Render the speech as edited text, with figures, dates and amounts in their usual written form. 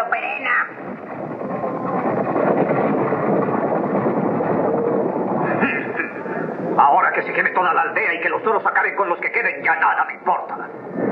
perena. Ahora que se queme toda la aldea y que los toros acaben con los que queden, ya nada me importa.